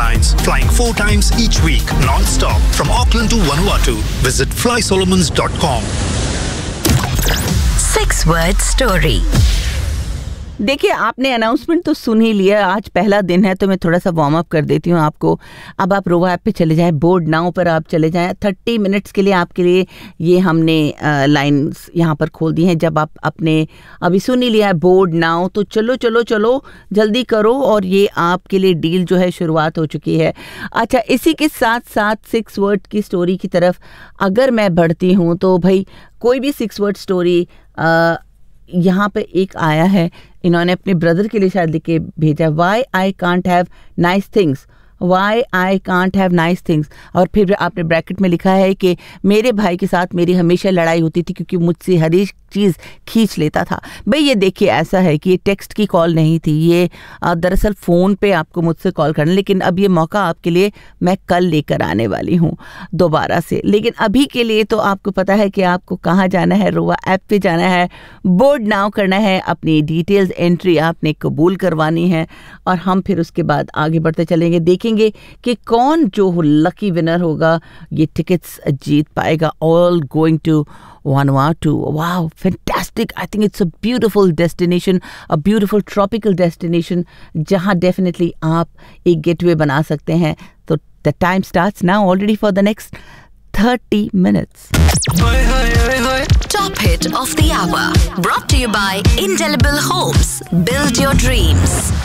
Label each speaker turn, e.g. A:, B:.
A: Airlines, flying 4 times each week, non-stop, from Auckland to Vanuatu. Visit flysolomons.com.
B: 6-word story.
C: देखिए, आपने announcement तो सुन ही लिया। आज पहला दिन है तो मैं थोड़ा सा वार्म अप कर देती हूँ आपको। अब आप रोवा ऐप पे चले जाएं, बोर्ड नाउ पर आप चले जाएं। 30 मिनट्स के लिए आपके लिए ये हमने लाइन्स यहाँ पर खोल दी हैं। जब आप अपने अभी सुन ही लिया है बोर्ड नाउ, तो चलो चलो चलो जल्दी करो, और ये आपके लिए डील जो है शुरुआत हो चुकी है। अच्छा, इसी के साथ साथ 6 वर्ड की स्टोरी की तरफ अगर मैं बढ़ती हूँ तो भाई कोई भी 6 वर्ड स्टोरी यहाँ पे एक आया है, इन्होंने अपने ब्रदर के लिए शायद लिख के भेजा, Y I can't have nice things, Y I can't have nice things. और फिर आपने ब्रैकेट में लिखा है कि मेरे भाई के साथ मेरी हमेशा लड़ाई होती थी क्योंकि मुझसे हर एक चीज़ खींच लेता था। भाई ये देखिए, ऐसा है कि ये टेक्स्ट की कॉल नहीं थी, ये दरअसल फ़ोन पे आपको मुझसे कॉल करना, लेकिन अब ये मौका आपके लिए मैं कल लेकर आने वाली हूँ दोबारा से। लेकिन अभी के लिए तो आपको पता है कि आपको कहाँ जाना है, रोवा ऐप पे जाना है, बोर्ड नाउ करना है, अपनी डिटेल्स एंट्री आपने कबूल करवानी है, और हम फिर उसके बाद आगे बढ़ते चलेंगे, देखेंगे कि कौन जो लकी विनर होगा ये टिकट्स जीत पाएगा। All going to Vanuatu. Wow, fantastic. I think it's a beautiful destination, a beautiful tropical destination, जहाँ definitely आप एक getaway बना सकते हैं। तो the time starts now already for the next 30 minutes.
B: Top hit of the hour. Brought to you by Indelible Homes. Build your dreams.